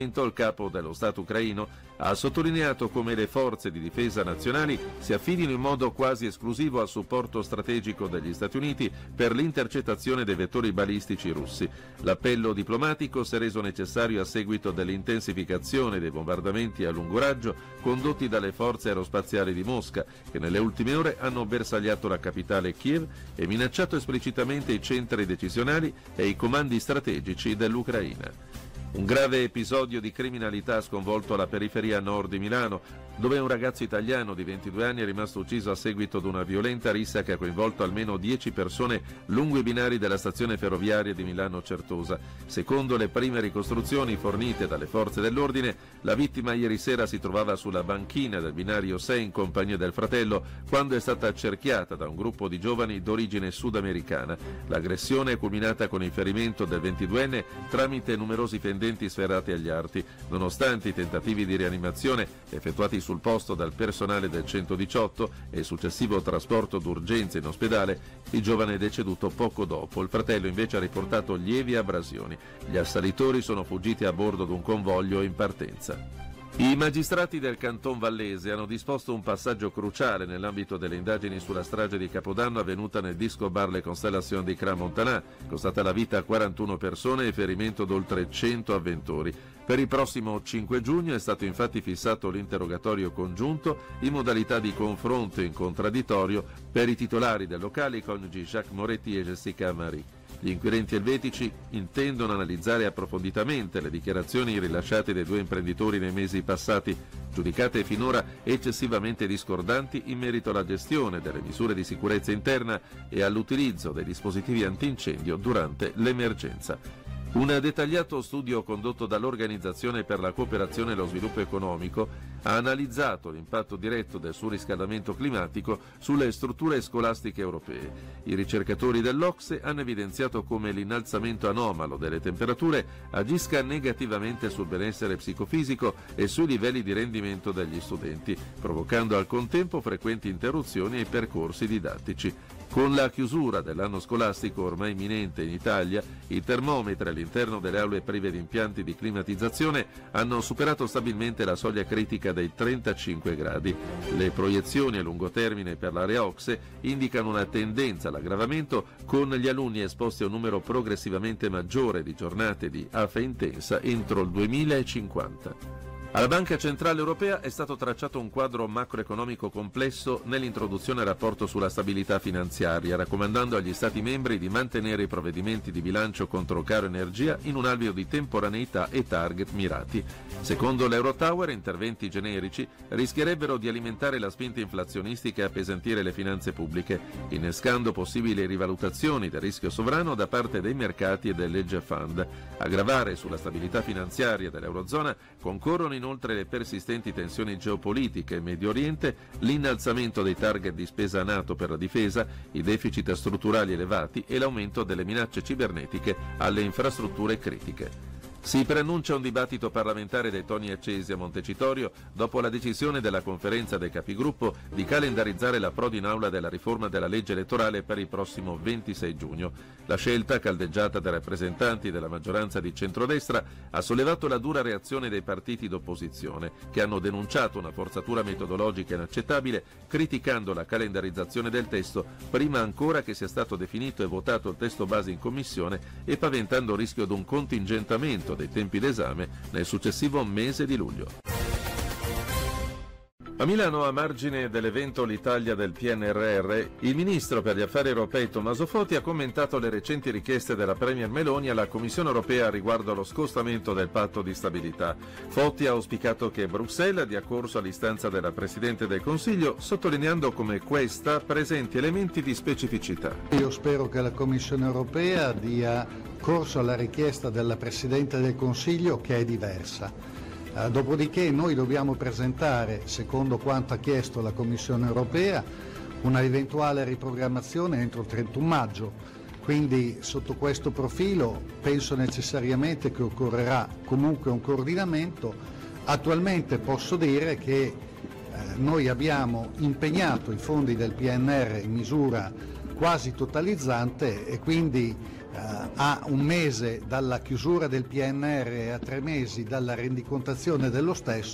Il capo dello Stato ucraino ha sottolineato come le forze di difesa nazionali si affidino in modo quasi esclusivo al supporto strategico degli Stati Uniti per l'intercettazione dei vettori balistici russi. L'appello diplomatico si è reso necessario a seguito dell'intensificazione dei bombardamenti a lungo raggio condotti dalle forze aerospaziali di Mosca, che nelle ultime ore hanno bersagliato la capitale Kiev e minacciato esplicitamente i centri decisionali e i comandi strategici dell'Ucraina. Un grave episodio di criminalità ha sconvolto la periferia nord di Milano, dove un ragazzo italiano di 22 anni è rimasto ucciso a seguito di una violenta rissa che ha coinvolto almeno 10 persone lungo i binari della stazione ferroviaria di Milano Certosa. Secondo le prime ricostruzioni fornite dalle forze dell'ordine, la vittima ieri sera si trovava sulla banchina del binario 6 in compagnia del fratello quando è stata accerchiata da un gruppo di giovani d'origine sudamericana. L'aggressione è culminata con il ferimento del 22enne tramite numerosi fendenti sferrati agli arti. Nonostante i tentativi di rianimazione effettuati sul posto dal personale del 118 e il successivo trasporto d'urgenza in ospedale, il giovane è deceduto poco dopo. Il fratello invece ha riportato lievi abrasioni. Gli assalitori sono fuggiti a bordo di un convoglio in partenza. I magistrati del Canton Vallese hanno disposto un passaggio cruciale nell'ambito delle indagini sulla strage di Capodanno avvenuta nel disco bar Le Constellations di Crans-Montana, costata la vita a 41 persone e ferimento di oltre 100 avventori. Per il prossimo 5 giugno è stato infatti fissato l'interrogatorio congiunto in modalità di confronto in contraddittorio per i titolari del locale, i coniugi Jacques Moretti e Jessica Marie. Gli inquirenti elvetici intendono analizzare approfonditamente le dichiarazioni rilasciate dai due imprenditori nei mesi passati, giudicate finora eccessivamente discordanti in merito alla gestione delle misure di sicurezza interna e all'utilizzo dei dispositivi antincendio durante l'emergenza. Un dettagliato studio condotto dall'Organizzazione per la cooperazione e lo sviluppo economico ha analizzato l'impatto diretto del surriscaldamento climatico sulle strutture scolastiche europee. I ricercatori dell'OCSE hanno evidenziato come l'innalzamento anomalo delle temperature agisca negativamente sul benessere psicofisico e sui livelli di rendimento degli studenti, provocando al contempo frequenti interruzioni ai percorsi didattici. Con la chiusura dell'anno scolastico ormai imminente in Italia, i termometri all'interno delle aule prive di impianti di climatizzazione hanno superato stabilmente la soglia critica dei 35 gradi. Le proiezioni a lungo termine per l'area OCSE indicano una tendenza all'aggravamento, con gli alunni esposti a un numero progressivamente maggiore di giornate di afa intensa entro il 2050. Alla Banca Centrale Europea è stato tracciato un quadro macroeconomico complesso nell'introduzione al rapporto sulla stabilità finanziaria, raccomandando agli Stati membri di mantenere i provvedimenti di bilancio contro caro energia in un alveo di temporaneità e target mirati. Secondo l'Eurotower, interventi generici rischierebbero di alimentare la spinta inflazionistica e appesantire le finanze pubbliche, innescando possibili rivalutazioni del rischio sovrano da parte dei mercati e dell'Hedge Fund. A gravare sulla stabilità finanziaria dell'Eurozona concorrono inoltre le persistenti tensioni geopolitiche in Medio Oriente, l'innalzamento dei target di spesa NATO per la difesa, i deficit strutturali elevati e l'aumento delle minacce cibernetiche alle infrastrutture critiche. Si preannuncia un dibattito parlamentare dai toni accesi a Montecitorio dopo la decisione della conferenza dei capigruppo di calendarizzare l'approdo in aula della riforma della legge elettorale per il prossimo 26 giugno. La scelta, caldeggiata dai rappresentanti della maggioranza di centrodestra, ha sollevato la dura reazione dei partiti d'opposizione, che hanno denunciato una forzatura metodologica inaccettabile, criticando la calendarizzazione del testo prima ancora che sia stato definito e votato il testo base in commissione e paventando il rischio di un contingentamento dei tempi d'esame nel successivo mese di luglio. A Milano, a margine dell'evento L'Italia del PNRR, il ministro per gli affari europei Tommaso Foti ha commentato le recenti richieste della Premier Meloni alla Commissione europea riguardo allo scostamento del patto di stabilità. Foti ha auspicato che Bruxelles dia corso all'istanza della Presidente del Consiglio, sottolineando come questa presenti elementi di specificità. Io spero che la Commissione europea dia corso alla richiesta della Presidente del Consiglio, che è diversa. Dopodiché noi dobbiamo presentare, secondo quanto ha chiesto la Commissione europea, una eventuale riprogrammazione entro il 31 maggio. Quindi sotto questo profilo penso necessariamente che occorrerà comunque un coordinamento. Attualmente posso dire che noi abbiamo impegnato i fondi del PNR in misura quasi totalizzante e quindi a un mese dalla chiusura del PNR e a 3 mesi dalla rendicontazione dello stesso